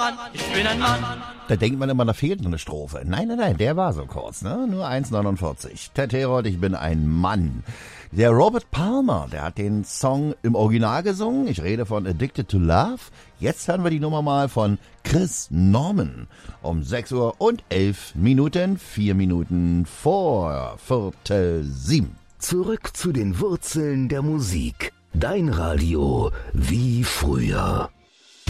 Ich bin ein Mann. Da denkt man immer, da fehlt noch eine Strophe. Nein, der war so kurz, ne? Nur 1,49. Ted Herold, ich bin ein Mann. Der Robert Palmer, der hat den Song im Original gesungen. Ich rede von Addicted to Love. Jetzt hören wir die Nummer mal von Chris Norman. Um 6:11, 4 Minuten vor 6:45. Zurück zu den Wurzeln der Musik. Dein Radio wie früher.